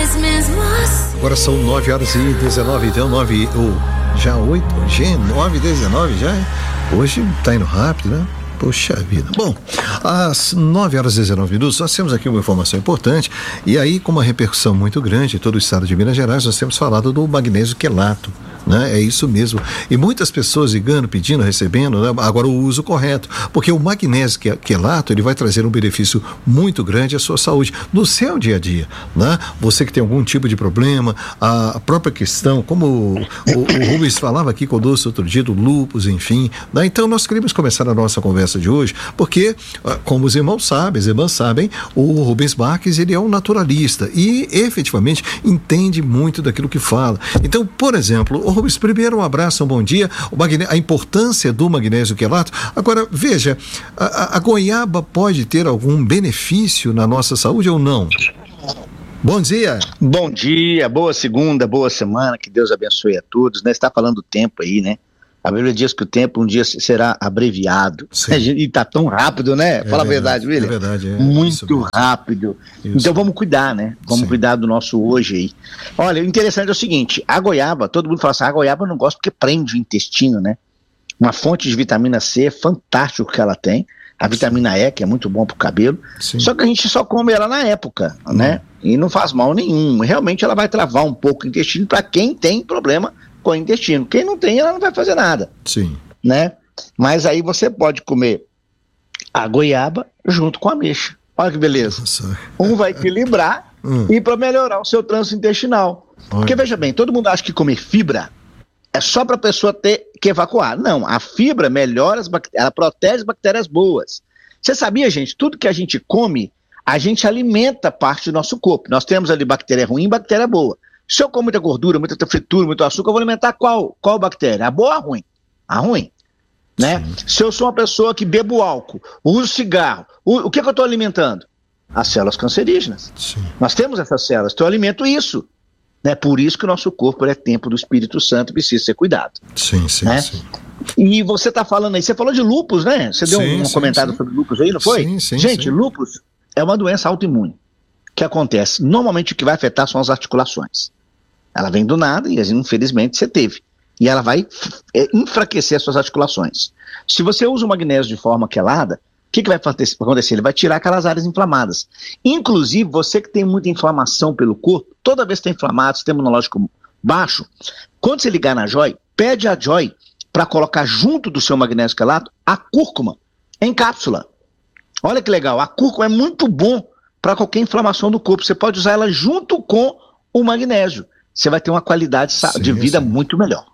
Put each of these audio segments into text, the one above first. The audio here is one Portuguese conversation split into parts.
Agora são 9h19, então 9 ou já 8, 9h19 já. Hoje tá indo rápido, né? Poxa vida. Bom, às 9h19, nós temos aqui uma informação importante, e aí com uma repercussão muito grande em todo o estado de Minas Gerais, nós temos falado do magnésio quelato, né? É isso mesmo. E muitas pessoas ligando, pedindo, recebendo, né? Agora o uso correto, porque o magnésio quelato, ele vai trazer um benefício muito grande à sua saúde, no seu dia a dia, né? Você que tem algum tipo de problema, a própria questão, como o Rubens falava aqui conosco outro dia, do lúpus, enfim, né? Então nós queremos começar a nossa conversa de hoje, porque, como os irmãos sabem, as irmãs sabem, o Rubens Marques, ele é um naturalista e efetivamente entende muito daquilo que fala. Então, por exemplo, o Rubens, primeiro um abraço, um bom dia, a importância do magnésio quelato. Agora, veja, a goiaba pode ter algum benefício na nossa saúde ou não? Bom dia. Bom dia, boa segunda, boa semana, que Deus abençoe a todos, né? Você está falando do tempo aí, né? A Bíblia diz que o tempo um dia será abreviado. E está tão rápido, né? Fala a verdade, William. É verdade, muito rápido. Isso. Então vamos cuidar, né? Vamos cuidar do nosso hoje aí. Olha, o interessante é o seguinte, a goiaba, todo mundo fala assim, a goiaba eu não gosto porque prende o intestino, né? Uma fonte de vitamina C, é fantástico que ela tem. A vitamina E, que é muito bom pro cabelo. Sim. Só que a gente só come ela na época, né? E não faz mal nenhum. Realmente ela vai travar um pouco o intestino para quem tem problema com o intestino. Quem não tem, ela não vai fazer nada. Sim. Né? Mas aí você pode comer a goiaba junto com a ameixa. Olha que beleza. Nossa. Um vai equilibrar e para melhorar o seu trânsito intestinal. Porque veja bem, todo mundo acha que comer fibra é só para a pessoa ter que evacuar. Não, a fibra melhora as bactérias, ela protege as bactérias boas. Você sabia, gente, tudo que a gente come, a gente alimenta parte do nosso corpo. Nós temos ali bactéria ruim e bactéria boa. Se eu como muita gordura, muita fritura, muito açúcar, eu vou alimentar qual bactéria? A boa ou a ruim? A ruim. Né? Se eu sou uma pessoa que bebo álcool, uso cigarro, o que eu estou alimentando? As células cancerígenas. Sim. Nós temos essas células, então eu alimento isso. Né? Por isso que o nosso corpo é templo do Espírito Santo e precisa ser cuidado. Sim, sim, né? sim. E você está falando aí, você falou de lúpus, né? Você deu um comentário sobre lúpus aí, não foi? Sim, gente, lúpus é uma doença autoimune. Que acontece? Normalmente o que vai afetar são as articulações. Ela vem do nada e, infelizmente, você teve. E ela vai enfraquecer as suas articulações. Se você usa o magnésio de forma quelada, o que vai acontecer? Ele vai tirar aquelas áreas inflamadas. Inclusive, você que tem muita inflamação pelo corpo, toda vez que está inflamado, sistema imunológico baixo, quando você ligar na Joy, pede a Joy para colocar junto do seu magnésio quelato a cúrcuma em cápsula. Olha que legal, a cúrcuma é muito bom para qualquer inflamação do corpo. Você pode usar ela junto com o magnésio. Você vai ter uma qualidade de vida muito melhor.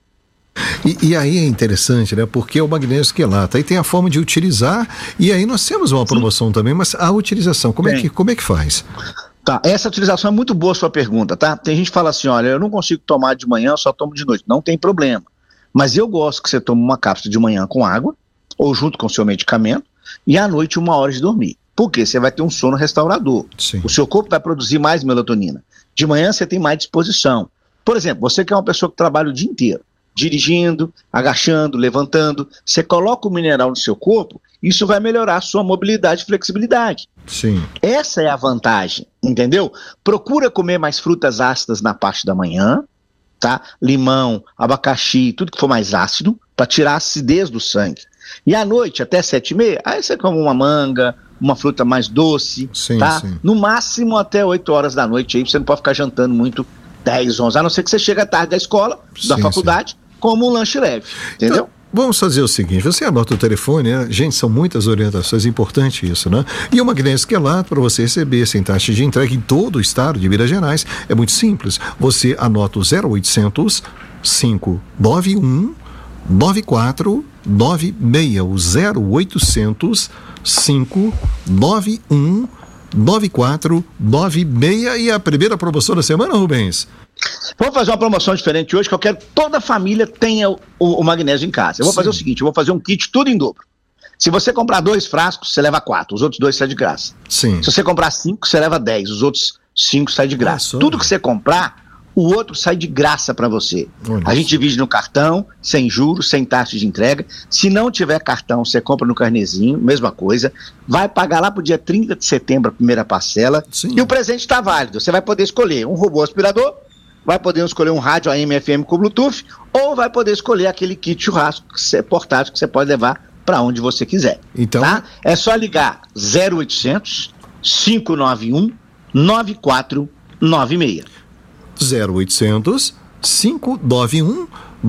E aí é interessante, né? Porque o magnésio quelato, aí tem a forma de utilizar, e aí nós temos uma promoção também, mas a utilização, como é que faz? Tá, essa utilização é muito boa a sua pergunta, tá? Tem gente que fala assim, olha, eu não consigo tomar de manhã, eu só tomo de noite. Não tem problema. Mas eu gosto que você tome uma cápsula de manhã com água, ou junto com o seu medicamento, e à noite 1 hora de dormir. Por quê? Você vai ter um sono restaurador. Sim. O seu corpo vai produzir mais melatonina. De manhã você tem mais disposição. Por exemplo, você que é uma pessoa que trabalha o dia inteiro, dirigindo, agachando, levantando, você coloca o mineral no seu corpo, isso vai melhorar a sua mobilidade e flexibilidade. Sim. Essa é a vantagem, entendeu? Procura comer mais frutas ácidas na parte da manhã, tá? Limão, abacaxi, tudo que for mais ácido, para tirar a acidez do sangue. E à noite, até 7h30, aí você come uma manga, uma fruta mais doce, tá? Sim. No máximo até 8 horas da noite, aí você não pode ficar jantando muito 10, 11, a não ser que você chegue à tarde da escola, da faculdade, como um lanche leve, entendeu? Então, vamos fazer o seguinte, você anota o telefone, né? Gente, são muitas orientações, é importante isso, né? E o magnésio quelato, para você receber sem taxa de entrega em todo o estado de Minas Gerais, é muito simples. Você anota o 0800 591 9496, o 0800 591 9496. E a primeira promoção da semana, Rubens? Vamos fazer uma promoção diferente hoje, que eu quero que toda a família tenha o magnésio em casa. Eu vou fazer o seguinte, eu vou fazer um kit tudo em dobro. Se você comprar 2 frascos, você leva 4, os outros 2 saem de graça. Sim. Se você comprar 5, você leva 10, os outros 5 saem de graça. Tudo que você comprar, o outro sai de graça para você. A gente divide no cartão, sem juros, sem taxa de entrega. Se não tiver cartão, você compra no carnezinho, mesma coisa. Vai pagar lá pro dia 30 de setembro a primeira parcela. Sim. E o presente está válido. Você vai poder escolher um robô aspirador, vai poder escolher um rádio AM FM com Bluetooth, ou vai poder escolher aquele kit churrasco portátil que você pode levar para onde você quiser. Então, tá? É só ligar 0800 591 9496. 0800 591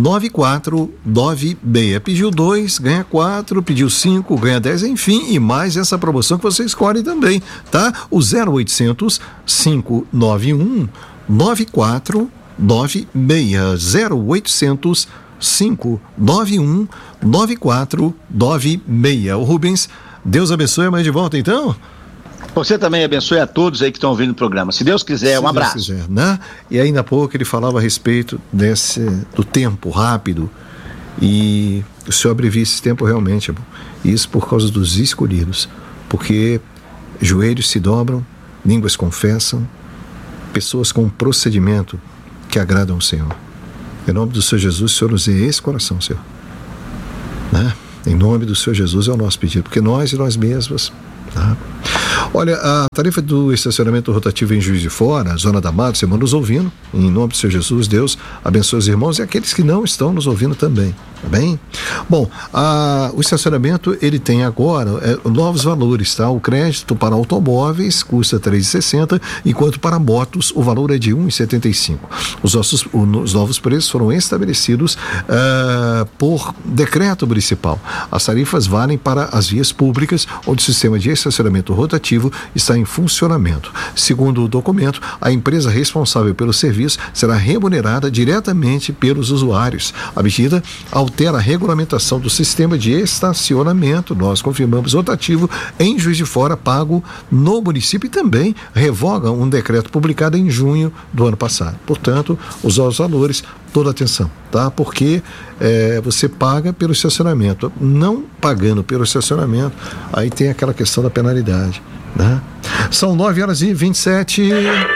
9496. Pediu 2, ganha 4, pediu 5, ganha 10, enfim, e mais essa promoção que você escolhe também, tá? O 0800 591 9496. 0800 591 9496. O Rubens, Deus abençoe, amanhã de volta então? Você também abençoe a todos aí que estão ouvindo o programa. Se Deus quiser, um abraço. Se Deus quiser, né? E ainda há pouco ele falava a respeito do tempo rápido, e o Senhor abrevia esse tempo realmente, isso por causa dos escolhidos, porque joelhos se dobram, línguas confessam, pessoas com um procedimento que agradam ao Senhor. Em nome do Senhor Jesus, o Senhor nos dê esse coração, Senhor, né? Em nome do Senhor Jesus é o nosso pedido, porque nós e nós mesmos, tá? Olha, a tarifa do estacionamento rotativo em Juiz de Fora, Zona da Mata, você manda nos ouvindo, em nome do Senhor Jesus, Deus abençoe os irmãos e aqueles que não estão nos ouvindo também, tá bem? Bom, o estacionamento, ele tem agora novos valores, tá? O crédito para automóveis custa R$ 3,60, enquanto para motos o valor é de R$ 1,75. Os novos preços foram estabelecidos por decreto municipal. As tarifas valem para as vias públicas, onde o sistema de estacionamento rotativo está em funcionamento. Segundo o documento, a empresa responsável pelo serviço será remunerada diretamente pelos usuários. A medida altera a regulamentação do sistema de estacionamento, nós confirmamos, rotativo em Juiz de Fora, pago no município, e também revoga um decreto publicado em junho do ano passado. Portanto, os valores, toda atenção, tá? Porque você paga pelo estacionamento. Não pagando pelo estacionamento, aí tem aquela questão da penalidade, né? São 9h27.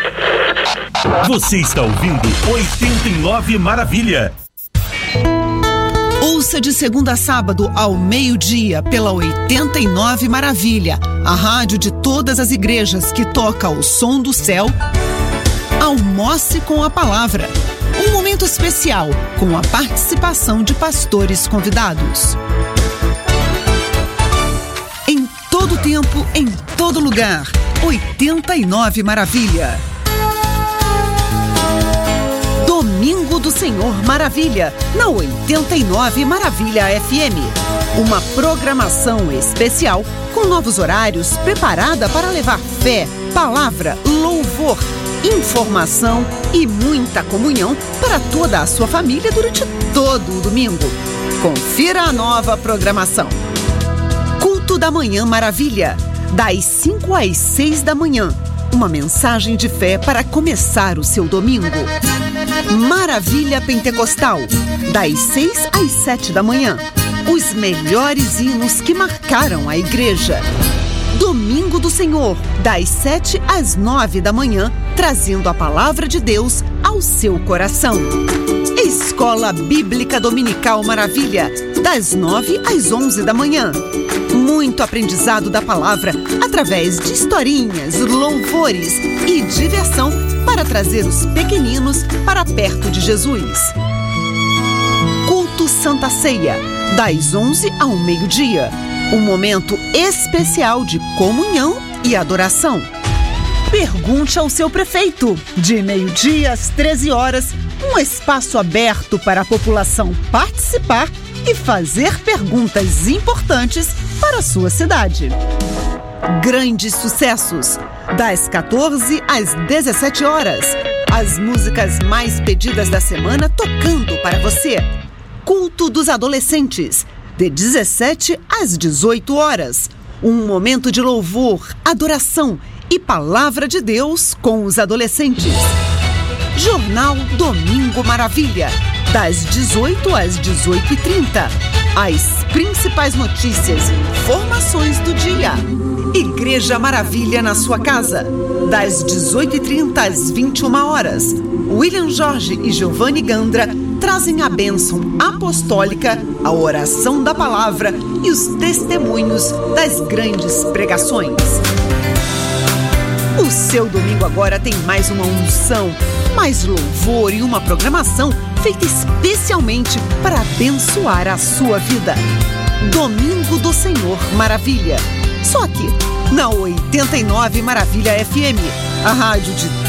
Você está ouvindo 89 Maravilha. Ouça de segunda a sábado ao meio-dia pela 89 Maravilha, a rádio de todas as igrejas que toca o som do céu. Almoce com a palavra. Um momento especial com a participação de pastores convidados. Em todo tempo, em todo lugar. 89 Maravilha. Domingo do Senhor Maravilha, na 89 Maravilha FM. Uma programação especial com novos horários, preparada para levar fé, palavra, louvor, informação e muita comunhão para toda a sua família durante todo o domingo. Confira a nova programação. Culto da Manhã Maravilha, das 5 às 6 da manhã. Uma mensagem de fé para começar o seu domingo. Maravilha Pentecostal, das 6 às 7 da manhã. Os melhores hinos que marcaram a igreja. Domingo do Senhor, das 7 às 9 da manhã, trazendo a palavra de Deus ao seu coração. Escola Bíblica Dominical Maravilha, das 9 às 11 da manhã. Muito aprendizado da palavra através de historinhas, louvores e diversão para trazer os pequeninos para perto de Jesus. Culto Santa Ceia, das 11 ao meio-dia. Um momento especial de comunhão e adoração. Pergunte ao seu prefeito, de meio-dia às 13 horas, um espaço aberto para a população participar e fazer perguntas importantes para a sua cidade. Grandes sucessos, das 14 às 17 horas. As músicas mais pedidas da semana tocando para você. Culto dos Adolescentes, de 17 às 18 horas. Um momento de louvor, adoração e palavra de Deus com os adolescentes. Jornal Domingo Maravilha, das 18 às 18h30. A principais notícias e informações do dia. Igreja Maravilha na sua casa, das 18h30 às 21h. William Jorge e Giovanni Gandra trazem a bênção apostólica, a oração da palavra e os testemunhos das grandes pregações. O seu domingo agora tem mais uma unção, mais louvor e uma programação feita especialmente para abençoar a sua vida. Domingo do Senhor Maravilha. Só aqui, na 89 Maravilha FM, a rádio de